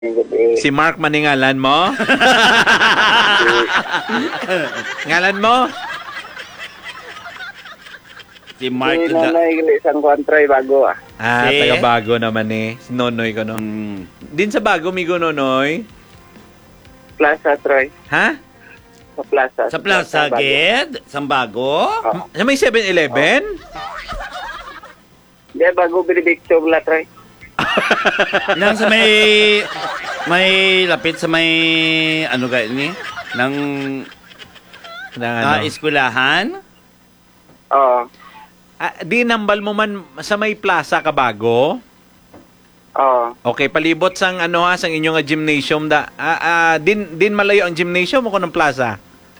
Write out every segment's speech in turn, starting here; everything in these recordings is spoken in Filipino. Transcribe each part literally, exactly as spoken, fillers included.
Si Mark maningalan mo? Ngalan mo? Si Mark. Si Nonoy isang kontray bago ah. Ah, Si- taga Bago naman eh. Si Nonoy ko, no? Mm. Din sa Bago, migo Nonoy? Plaza Troy. Ha? Sa Plaza. Sa Plaza Bago. Ged, Sambago. Ah. Sa may seven eleven? Di, bago binibigto bala Troy. Nang sa may may lapit sa may ano ga ni nang Nang ah, ano? eskwelahan. Oo. Ah, di nambal mo man sa may plaza ka Bago? Oo. Okay, palibot sang ano ha, sang inyong nga gymnasium da. Ah, ah, din din malayo ang gymnasium o ko ng plaza?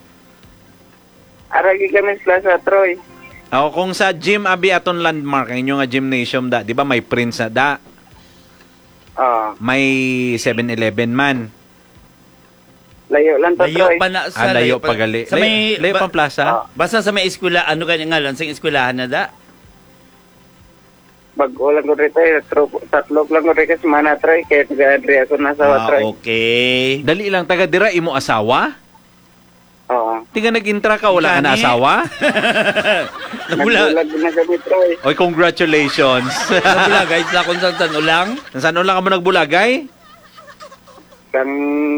Aragi kami sa Plaza Troy. O kung sa gym abi aton landmark ang inyong nga gymnasium da, di ba may Prince na da, Oo. may seven eleven man. Layo lang to Layo Troy. pa na Ah, sa layo pa gali. Sa may Layo, layo ba- pang plaza? Ah. Basta sa may eskwela, ano kanya ngalan sa eskwelahan na da? Bago lang ko rito eh. Tro- Tatlo lang ko rito sa Mana Troy. Kaya taga-adri ako nasa Ah, Troy. okay. Dali lang taga dira imo asawa? Oo. Tiga nag-intra ka wala ka na Gani? asawa? Nagbulag. Nagbulag na kami Troy. Oy, congratulations. Nagbulag guys, la kung saan saan ulang. Saan ulang ka mo nagbulagay? Kang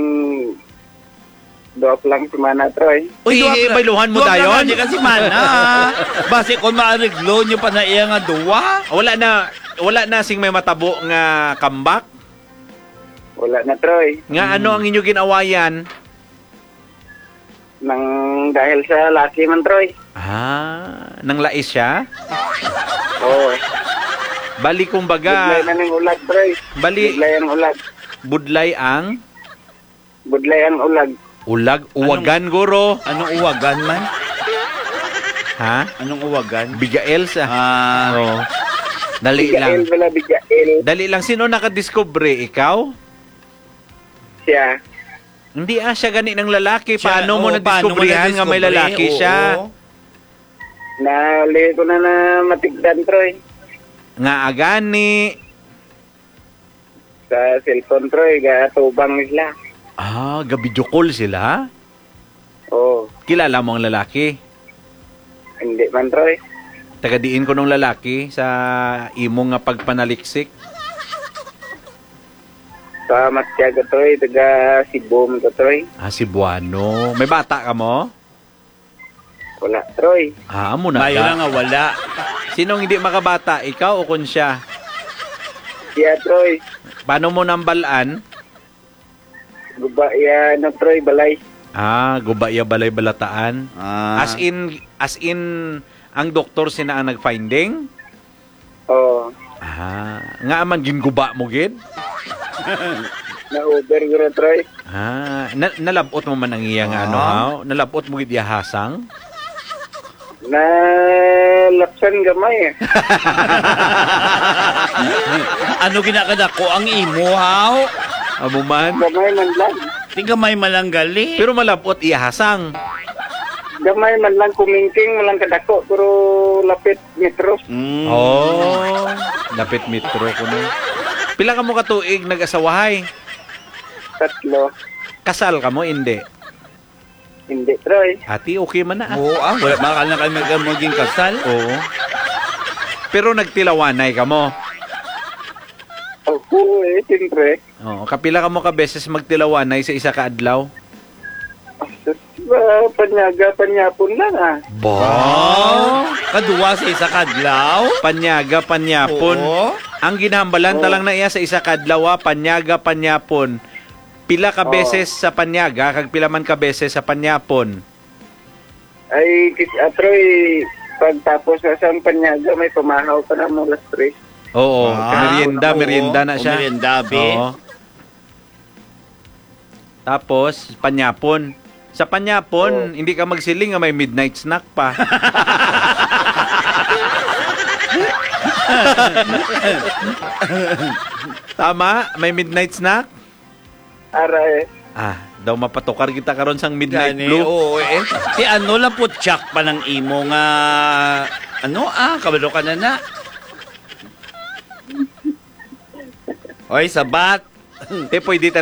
doap lang si Mana Troy. Uy, eh, bailuhan mo Duwa dayon? ka nga, di kasi mana. Base kung maariglo nyo pa na iya nga duwa. Wala na wala na sing may matabo nga kambak. Wala na Troy. Nga ano ang inyo ginawayan? Nang dahil sa laki man Troy. Ah, nang lais siya? Oo. Bali kumbaga, Budlay na ng ulag Troy. bali Budlay ang ulag. budlay ang Budlay ang ulag. ulag, uwagan guro. Anong uwagan man? Ha? Anong uwagan? Bigael sa. Ah, Oo. Dali Bigail lang. bala Bigail. Dali lang. Sino nakadiscover? Ikaw? Siya. Hindi ah, siya gani ng lalaki. siya- Paano mo oo, paano mo na-discoveryhan nga may na-discovery? lalaki Oo. siya? Nali ko na na matigdan Troy. Nga agani. Sa cellphone Troy. Gatubang sila. Ah, gabidyo call sila? Oo. Kilala mo ang lalaki? Hindi man Troy. Tagadiin ko ng lalaki sa imo nga pagpanaliksik. Sa Matyaga Troy. Taga Cebu mo Troy. Ah, si Buano. May bata ka mo? Wala Troy. Ah, amo na Mayo ka. na nga wala. Sinong hindi makabata? Ikaw o kun siya? Siya Troy. Paano mo nambalaan? Guba ya no Troy balay. Ah, gubaya balay balataan. Ah, As in, as in, ang doktor sina ang nag-finding? Oo. Ah, nga man ginguba mo gid? Na-over ko Troy. Ah, na, nalabot mo man ang iyang Ah. ano ha? Nalabot mo gid ihasang? Na laksan gamay eh. ano ginakada ko ang imo haw? Amo man. Gamay man lang. Tiga may malanggali. Pero malabot ihasang. Gamay man lang kumingking, malang kadako, pero lapit metro. Mm. Oh, lapit metro ko no. Pila ka mo katuig nag-asawahay? Tatlo. Kasal ka mo? Hindi. Hindi, Troy. Ati, okay man na. ah. Oo, ah, wala makakal na kami maging kasal. Oo. Pero nagtilawanay ka mo. Oo, eh, siyempre. Oo, kapila ka mo ka beses magtilawanay sa isa ka adlaw? Uh, panyaga, panyapon lang ah. Oh, kaduwa sa isa kadlaw. Panyaga, panyapon. Oo. Ang ginhambalan Oo. talang na iya sa isa ka adlaw, ah, panyaga, panyapon. Pila ka Oo. beses sa panyaga, kag pila man ka beses sa panyapon. Ay, kis, ah, Troy, pagtapos sa isang panyaga, may pamahaw pa na mo last tres. Oo, Ah, merienda, oo. merienda na siya. O, merienda, be. Oo. Tapos, panyapon. Sa panyapon, Oo. hindi ka magsiling nga may midnight snack pa. Tama? May midnight snack? Ara eh. Ah, daw mapatukar kita karon sang midnight Gani, blue. oo, eh. Si ano lang po, tsak pa ng imo nga, ano ah, kabalo ka na na. Oy, sabat. Eh, pwede